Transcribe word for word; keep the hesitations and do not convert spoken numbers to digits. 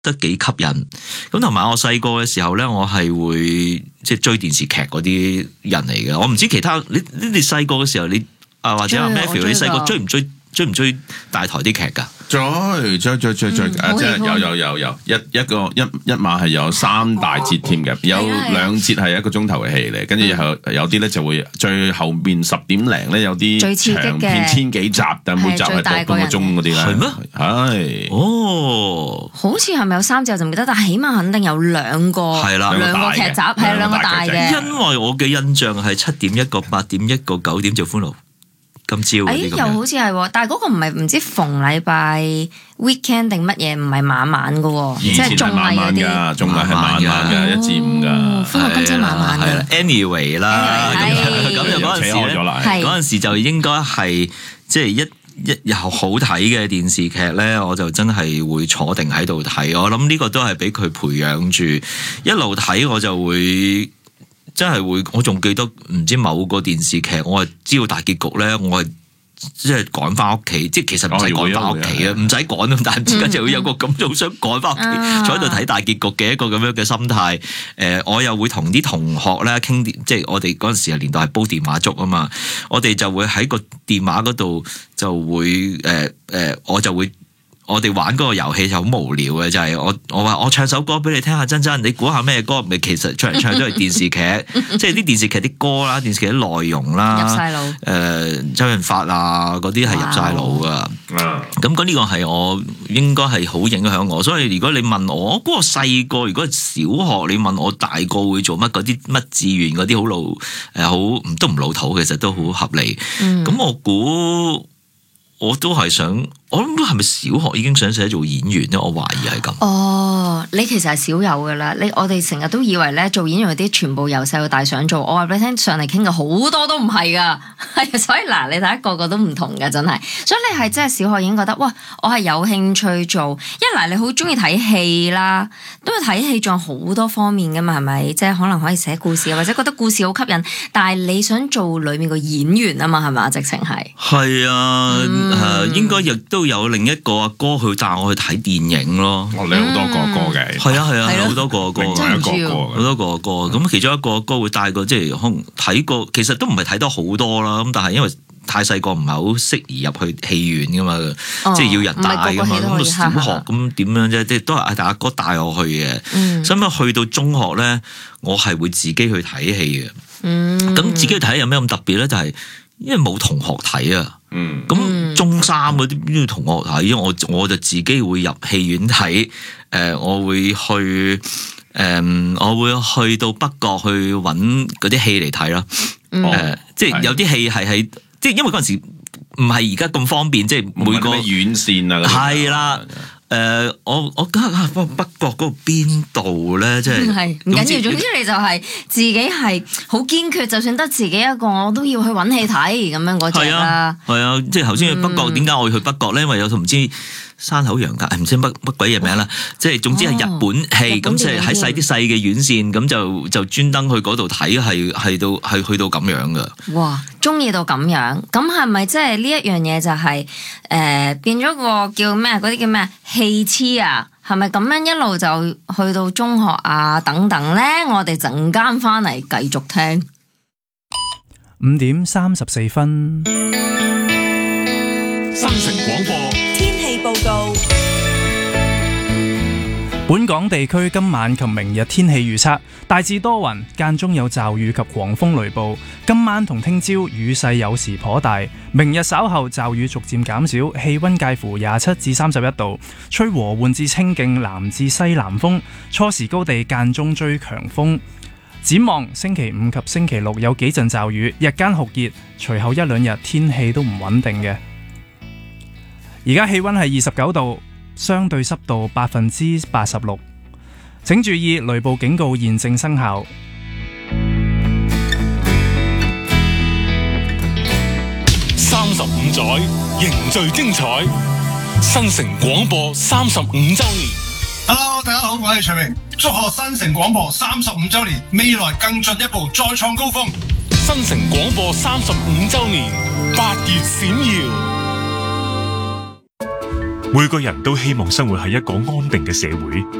得幾吸引。咁同埋我細個嘅時候咧，我係會即係追電視劇嗰啲人嚟嘅。我唔知其他你你哋細個嘅時候，你啊或者阿 Matthew 你細個追唔追追唔追大台啲劇㗎？ 追追追追追，誒即係有有有有一一個一一晚係有三大節添嘅，有兩節係一個鐘頭嘅戲嚟，跟住有有啲咧就會最後面十點零咧有啲長片千幾集，但每集係個半個鐘嗰啲咧。係咩？係哦， 好似係咪有三集就唔記得，但係起碼肯定有兩個係啦，兩個劇集係兩個大嘅。 因為我嘅印象係七點一個、八點一個、九點就歡樂今朝。 誒又好似係，但係嗰個唔係唔知逢禮拜 weekend 定乜嘢，唔係晚晚嘅喎，即係綜藝嗰啲。 綜藝係晚晚嘅，一至五㗎。 歡樂今朝晚晚嘅。 Anyway 啦，咁就嗰陣時咧，嗰陣時就應該係即係一一有好睇嘅電視劇咧，我就真係會坐定喺度睇。我諗呢個都係俾佢培養住，一路睇我就會。真係會，我仲記得唔知某個電視劇，我係知道大結局咧，我係即係趕翻屋企，即係其實唔使趕翻屋企啊，唔使趕，但係而家就會有個咁樣想趕翻屋企，嗯、坐喺度睇大結局嘅一個咁樣嘅心態。誒、呃，我又會同啲同學咧傾，即係我哋嗰陣時年代係煲電話粥啊嘛，我哋就會喺個電話嗰度就會誒誒、呃呃，我就會。我哋玩嗰個遊戲就好無聊嘅，就係、是、我我話我唱首歌俾你聽下，珍珍，你估下咩歌？咪其實唱嚟唱都係電視劇，即係啲電視劇啲歌啦，電視劇啲內容啦， 入晒腦。誒、 呃，周潤發啊，嗰啲係入晒腦噶。咁嗰呢個係我應該係好影響我，所以如果你問我，嗰、那個細個如果係小學，你問我大個會做乜嗰啲乜志願嗰啲好老誒，好、呃、都唔老土，其實都好合理。咁、嗯、我估我都係想。我諗都係咪小學已經想寫做演員咧？我懷疑係咁。 哦，你其實係少有噶啦。你我哋成日都以為咧做演員嗰啲全部由細到大想做。我話俾你聽，上嚟傾嘅好多都唔係噶。係所以嗱，你睇個個都唔同噶，真係。所以你係真係小學已經覺得，哇！我係有興趣做。一嚟你好中意睇戲啦，因為睇戲仲有好多方面噶嘛，係咪？即係可能可以寫故事，或者覺得故事好吸引。但係你想做裏面個演員啊嘛，係咪？直情係。 係啊，誒、嗯呃，應該亦都。都有另一個阿哥去帶我去睇電影咯。 哦，你好多個哥嘅。 係啊係啊，好多個哥， 另外一個哥， 好多個哥。咁其中一個哥會帶個，即係可能睇過，其實都唔係睇得好多啦。咁但係因為太細個，唔係好適宜入去戲院噶嘛，即係要人帶噶嘛。咁到小學咁點樣啫？即係都係阿哥帶我去嘅。嗯。所以去到中學咧，我係會自己去睇戲嘅。嗯。咁自己去睇有咩咁特別咧？就係因為冇同學睇啊。嗯，咁中三嗰啲邊度同學睇？因為我我就自己會入戲院睇，誒、呃，我會去，誒、呃，我會去到北角去揾嗰啲戲嚟睇啦。誒、嗯呃，即係有啲戲係喺，即係因為嗰陣時唔係而家咁方便，即係每個院線啊， 係啦。誒、呃，我我家下北角嗰個邊度咧，即係係唔緊要，總之你就係自己係好堅決，就算得自己一個，我都要去揾戲睇咁樣嗰隻啦。 係啊，即係頭先去北角，點解、嗯、我要去北角咧？因為有套唔知山口洋介，唔知乜乜鬼嘢名啦。即係總之係日本戲，咁即係喺細啲細嘅院線，咁就就專登去嗰度睇，係係到係去到咁樣噶。哇， 中意到咁樣，咁係咪即係呢一樣嘢就係、是、誒、呃、變咗個叫咩？嗰啲叫咩？戲痴啊？係咪咁樣一路就去到中學啊等等咧？我哋陣間翻嚟繼續聽。 五點三十四分， 新城廣播天氣報告。 本港地區今晚及明日天氣預測大致多雲，間中有驟雨及狂風雷暴。今晚同聽朝雨勢有時頗大，明日稍後驟雨逐漸減少，氣溫介乎廿七至三十一度，吹和緩至清勁南至西南風，初時高地間中吹強風。展望星期五及星期六有幾陣驟雨，日間酷熱，隨後一兩日天氣都唔穩定嘅。而家氣溫係二十九度，相對濕度百分之八十六，請注意雷暴警告現正生效。 三十五載凝聚精彩，新城廣播三十五週年。 Hello， 大家好，我係徐明，祝賀新城廣播三十五週年，未來更進一步，再創高峰。 新城廣播三十五週年，八月閃耀。 每個人都希望生活喺一個安定嘅社會。